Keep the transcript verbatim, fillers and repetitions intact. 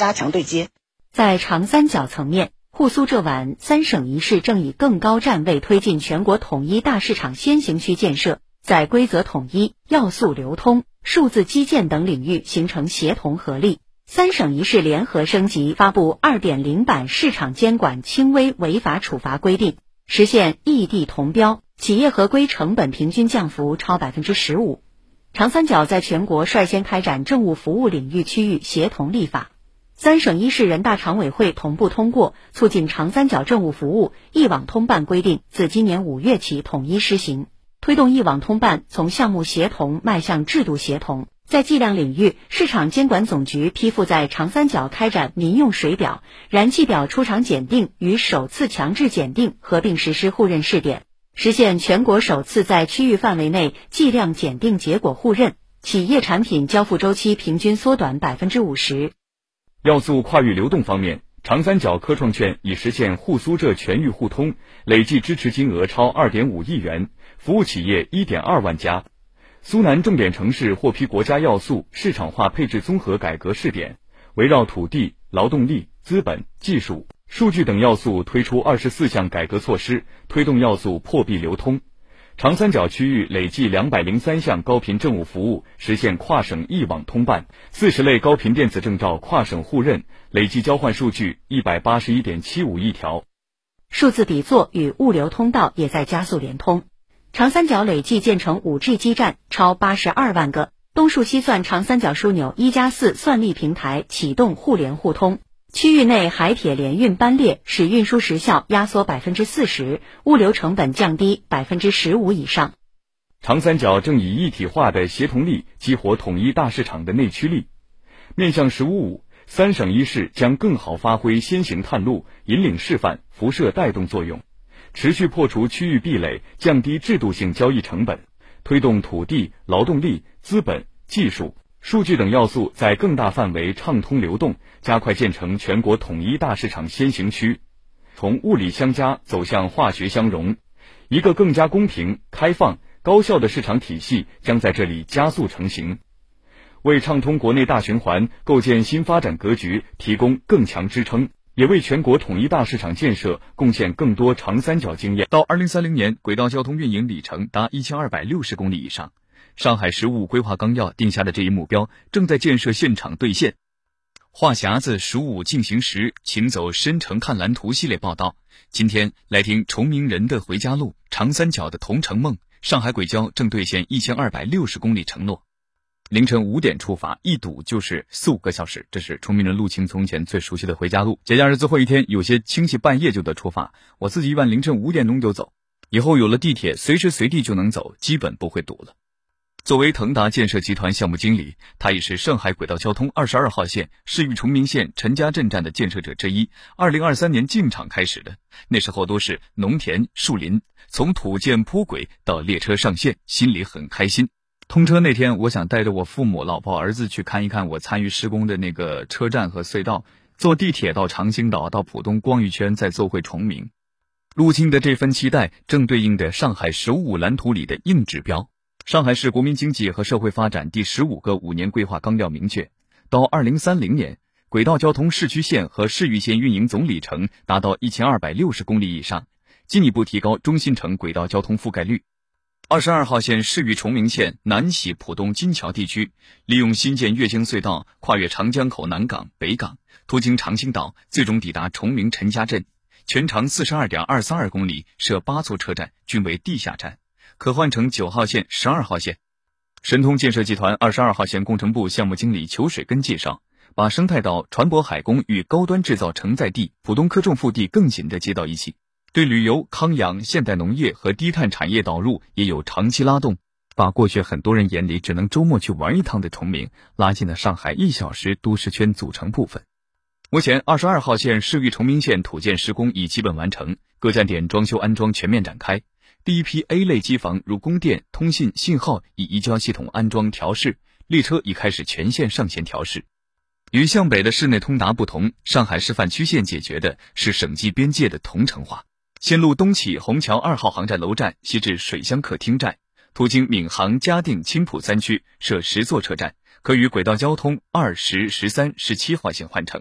加强对接。 在长三角层面，沪苏浙皖三省一市正以更高站位推进全国统一大市场先行区建设，在规则统一、要素流通、数字基建等领域形成协同合力。三省一市联合升级发布 二点零 版市场监管轻微违法处罚规定，实现异地同标，企业合规成本平均降幅超 百分之十五。长三角在全国率先开展政务服务领域区域协同立法。三省一市人大常委会同步通过《促进长三角政务服务一网通办规定》，自今年五月起统一施行，推动一网通办从项目协同迈向制度协同。在计量领域，市场监管总局批复在长三角开展民用水表、燃气表出厂检定与首次强制检定合并实施互认试点，实现全国首次在区域范围内计量检定结果互认，企业产品交付周期平均缩短 百分之五十。 要素跨域流动方面，长三角科创券已实现沪苏浙全域互通，累计支持金额超 二点五亿元，服务企业 一点二万家。苏南重点城市获批国家要素市场化配置综合改革试点，围绕土地、劳动力、资本、技术、数据等要素推出二十四项改革措施，推动要素破壁流通。长三角区域累计两百零三项高频政务服务实现跨省一网通办，四十类高频电子证照跨省互认，累计交换数据 一百八十一点七五亿条。 数字底座与物流通道也在加速联通。长三角累计建成 五 G 基站超八十二万个，东数西算长三角枢纽一加四算力平台启动互联互通，区域内海铁联运班列使运输时效压缩 百分之四十， 物流成本降低 百分之十五 以上。 长三角正以一体化的协同力激活统一大市场的内驱力。面向“十五五”，三省一市将更好发挥先行探路、引领示范、辐射带动作用，持续破除区域壁垒，降低制度性交易成本，推动土地、劳动力、资本、技术、数据等要素在更大范围畅通流动，加快建成全国统一大市场先行区，从物理相加走向化学相融，一个更加公平、开放、高效的市场体系将在这里加速成型，为畅通国内大循环构建新发展格局提供更强支撑，也为全国统一大市场建设贡献更多长三角经验。 到二零三零年，轨道交通运营里程达一千二百六十公里以上。上海“十五五”规划纲要定下的这一目标正在建设现场兑现。话匣子“十五五”进行时，请走深城看蓝图系列报道。今天来听崇明人的回家路，长三角的同城梦。上海轨交正兑现一千二百六十公里承诺。凌晨五点出发，一堵就是四五个小时，这是崇明人陆青从前最熟悉的回家路。节假日最后一天，有些亲戚半夜就得出发，我自己一般凌晨五点钟就走。以后有了地铁，随时随地就能走，基本不会堵了。作为腾达建设集团项目经理，他也是上海轨道交通二十二号线市域崇明县陈家镇站的建设者之一。二零二三年进场开始的，那时候都是农田、树林，从土建铺轨到列车上线，心里很开心。通车那天，我想带着我父母、老婆、儿子去看一看我参与施工的那个车站和隧道，坐地铁到长兴岛，到浦东光裕圈，再坐回崇明。陆青的这份期待正对应着上海“十五五”蓝图里的硬指标。上海市国民经济和社会发展第十五个五年规划纲要明确，到二零三零年，轨道交通市区线和市域线运营总里程达到一千二百六十公里以上，进一步提高中心城轨道交通覆盖率。二十二号线市域崇明县南禧浦东金桥地区，利用新建越京隧道跨越长江口南港、北港，途经长兴岛，最终抵达崇明陈家镇，全长 四十二点二三二公里，设八座车站，均为地下站，可换乘九号线、十二号线。神通建设集团二十二号线工程部项目经理裘水根介绍，把生态岛、船舶海工与高端制造承载地、浦东科重腹地更紧地接到一起，对旅游、康养、现代农业和低碳产业导入也有长期拉动，把过去很多人眼里只能周末去玩一趟的崇明，拉进了上海一小时都市圈组成部分。目前二十二号线市域崇明线土建施工已基本完成，各站点装修安装全面展开。第一批 A 类机房如供电、通信、信号已移交系统安装调试，列车已开始全线上线调试。与向北的市内通达不同，上海示范区线解决的是省际边界的同城化。线路东起虹桥二号航站楼站，西至水乡客厅站，途经闵行、嘉定、青浦三区，设十座车站，可与轨道交通二、十、十三、十七号线换乘。